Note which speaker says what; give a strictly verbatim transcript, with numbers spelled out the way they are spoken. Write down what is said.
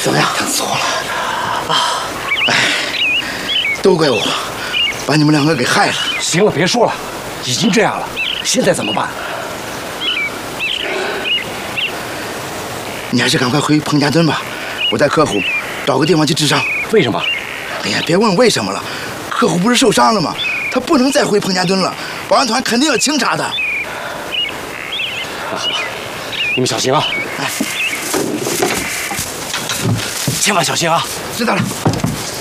Speaker 1: 怎么样？
Speaker 2: 看错了啊！
Speaker 1: 哎，都怪我，把你们两个给害了。
Speaker 2: 行了，别说了，已经这样了，现在怎么办？
Speaker 1: 你还是赶快回彭家墩吧，我带客户找个地方去治伤。
Speaker 2: 为什么？
Speaker 1: 哎呀，别问为什么了，客户不是受伤了吗？他不能再回彭家墩了，保安团肯定要清查的。
Speaker 2: 那好吧，你们小心啊！
Speaker 1: 哎，
Speaker 2: 千万小心啊！
Speaker 1: 知道了。